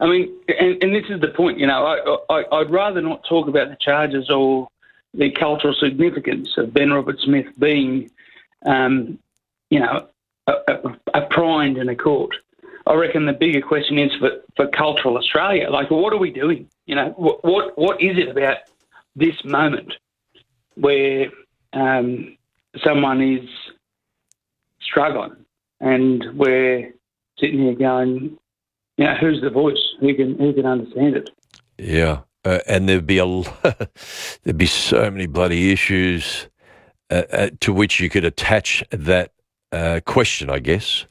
I mean, and this is the point, I'd rather not talk about the charges or the cultural significance of Ben Roberts-Smith being, a primed in a court. I reckon the bigger question is for cultural Australia. Like, what are we doing? What is it about this moment where someone is struggling and we're sitting here going, who's the voice? Who can understand it? Yeah, and there'd be there'd be so many bloody issues to which you could attach that question, I guess.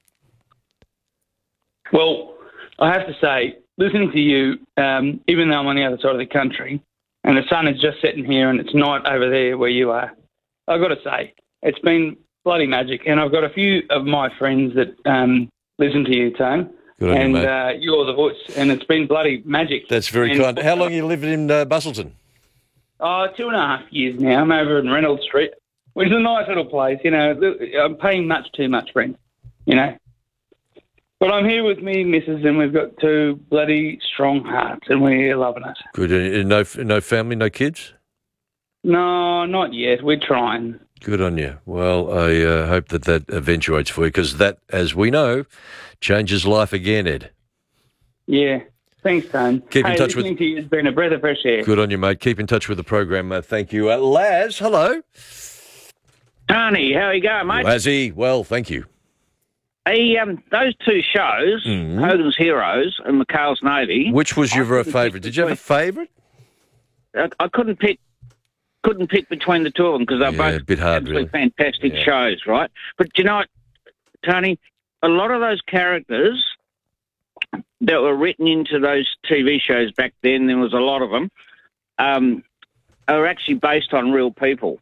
Well, I have to say, listening to you, even though I'm on the other side of the country, and the sun is just setting here and it's night over there where you are, I've got to say, it's been bloody magic. And I've got a few of my friends that listen to you, Tone. Good on you, mate. You're the voice, and it's been bloody magic. That's very kind. How long you lived in Busselton? 2.5 years now. I'm over in Reynolds Street, which is a nice little place. I'm paying much too much rent, But I'm here with me, missus, and we've got two bloody strong hearts, and we're loving it. Good. No family, no kids? No, not yet. We're trying. Good on you. Well, I hope that eventuates for you, because that, as we know, changes life again, Ed. Yeah. Thanks, Tone. Keep in touch listening to you has been a breath of fresh air. Good on you, mate. Keep in touch with the program. Thank you. Laz, hello. Tony, how you going, mate? Lazzy, well, thank you. Hey, those two shows, Hogan's Heroes and McHale's Navy. Which was your favourite? Did you have a favourite? I couldn't pick between the two of them because they're both a bit hard, absolutely really. fantastic shows, right? But you know what, Tony? A lot of those characters that were written into those TV shows back then, there was a lot of them, are actually based on real people.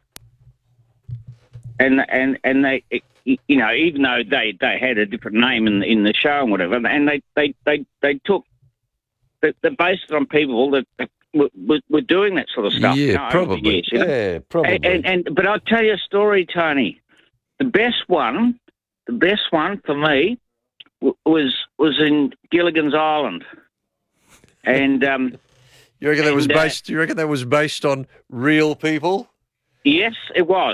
And they, even though they had a different name in the show and whatever, and they took, they're based on people that were doing that sort of stuff. Yeah, probably. Years, Yeah, probably. But I'll tell you a story, Tony. The best one for me was in Gilligan's Island, and you reckon that was based? You reckon that was based on real people? Yes, it was.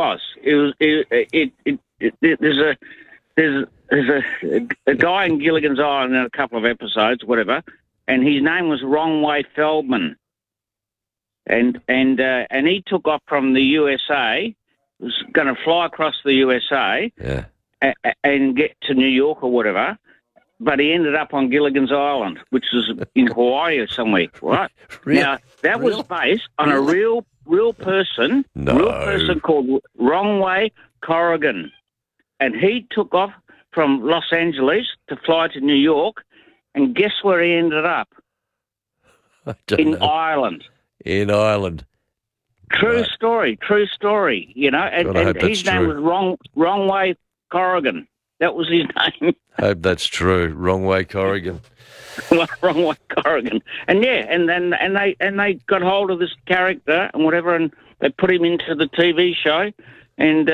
There's a guy in Gilligan's Island in a couple of episodes, whatever, and his name was Wrong Way Feldman, and he took off from the USA, was going to fly across the USA, and get to New York or whatever, but he ended up on Gilligan's Island, which is in Hawaii or somewhere, right? Now that was based on a real person, real person called Wrong Way Corrigan, and he took off from Los Angeles to fly to New York, and guess where he ended up? In Ireland. In Ireland. True story. And his name was Wrong Way Corrigan. That was his name. Hope that's true. Wrong Way Corrigan. Wrong Way Corrigan. And they got hold of this character and whatever, and they put him into the TV show, and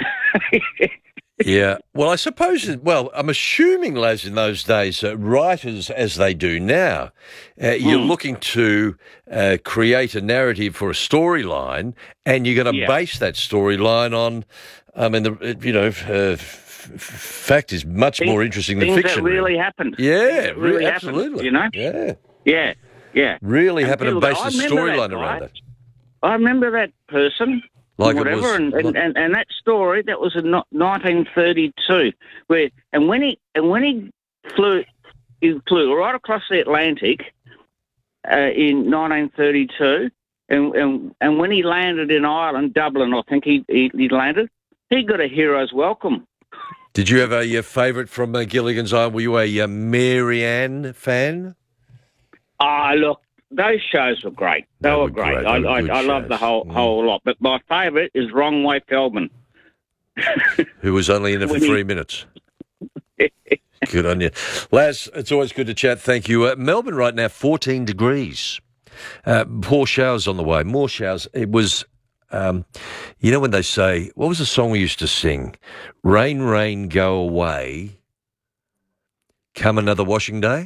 yeah. Well, I suppose. Well, I'm assuming, Laz, in those days, writers, as they do now, you're looking to create a narrative for a storyline, and you're going to base that storyline on. I mean, fact is much more interesting than fiction. That really happened. Yeah, really absolutely. Happened, Yeah. Really happened and base the storyline around it. I remember that person. Like whatever, it was, and that story, that was in 1932, when he flew right across the Atlantic in 1932, and when he landed in Ireland, Dublin, I think he landed, he got a hero's welcome. Did you have a favourite from Gilligan's Island? Were you a Mary Ann fan? Look, those shows were great. They were great. I love the whole lot. But my favourite is Wrong Way Feldman. Who was only in it for 3 minutes. Good on you. Laz, it's always good to chat. Thank you. Melbourne right now, 14 degrees. Poor showers on the way. More showers. It was... you know when they say, what was the song we used to sing? Rain, rain, go away. Come another washing day?